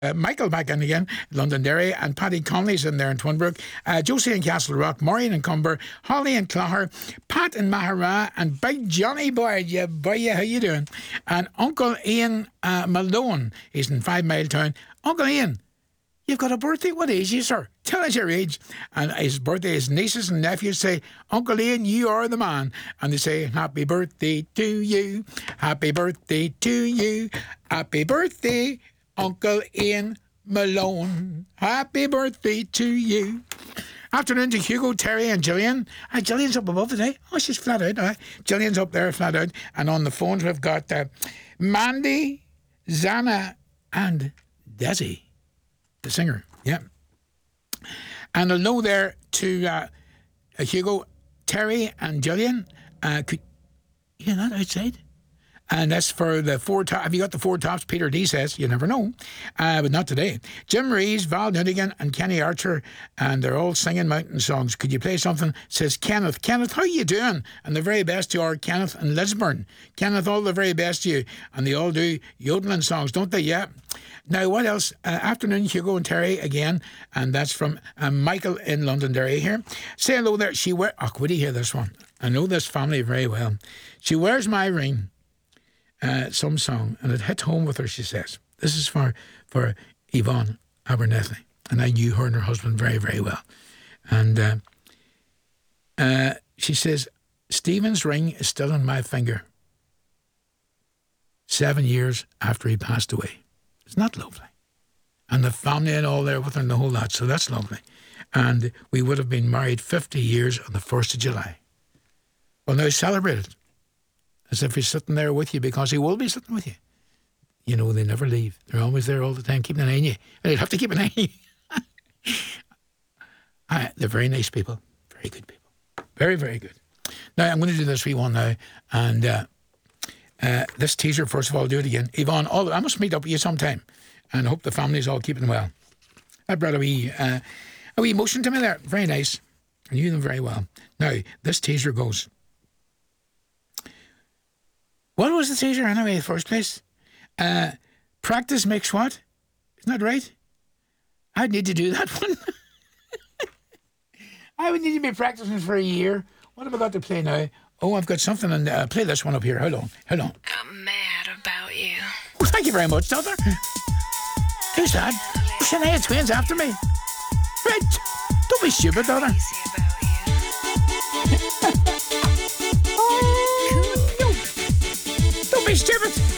Michael back in again, Londonderry, and Paddy Conley's in there in Twinbrook, Josie in Castle Rock, Maureen in Cumber, Holly in Clogher, Pat in Mahara, and Big Johnny Boy, how you doing? And Uncle Ian Malone, he's in 5 Mile Town. Uncle Ian, you've got a birthday. What age are you, sir? Tell us your age. And his birthday, his nieces and nephews say, Uncle Ian, you are the man. And they say, happy birthday to you. Happy birthday to you. Happy birthday, Uncle Ian Malone. Happy birthday to you. Afternoon to Hugo, Terry and Gillian. Gillian's up above today. Oh, she's flat out. Gillian's up there flat out. And on the phones we've got Mandy, Zana and Desi, the singer. Yeah. And hello there to Hugo, Terry and Gillian. Could you hear that outside? And that's for the 4 Tops. Have you got the 4 Tops? Peter D says, you never know. But not today. Jim Rees, Val Nunigan and Kenny Archer, and they're all singing mountain songs. Could you play something? Says Kenneth. Kenneth, how you doing? And the very best to our Kenneth and Lisburn. Kenneth, all the very best to you. And they all do yodeling songs, don't they? Yeah. Now, what else? Afternoon, Hugo and Terry again. And that's from Michael in Londonderry here. Say hello there. Would you hear this one? I know this family very well. She wears my ring. Some song, and it hit home with her, she says. This is for Yvonne Abernethy, and I knew her and her husband very, very well. And she says, Stephen's ring is still on my finger 7 years after he passed away. Isn't that lovely? And the family and all there with her and the whole lot, so that's lovely. And we would have been married 50 years on the 1st of July. Well, now celebrate it. As if he's sitting there with you, because he will be sitting with you. You know, they never leave. They're always there all the time, keeping an eye on you. And they'd have to keep an eye on you. They're very nice people. Very good people. Very, very good. Now, I'm going to do this wee one now. And this teaser, first of all, I'll do it again. Yvonne, I must meet up with you sometime. And I hope the family's all keeping well. I brought a wee motion to me there. Very nice. I knew them very well. Now, this teaser goes... What was the teaser anyway in the first place? Practice makes what? Isn't that right? I'd need to do that one. I would need to be practicing for a year. What have I got to play now? Oh, I've got something, and play this one up here. Hold on. I'm mad about you. Oh, thank you very much, Doctor. Who's that? Shania Twain's after me. Right. Don't be stupid, Doctor. Stupid.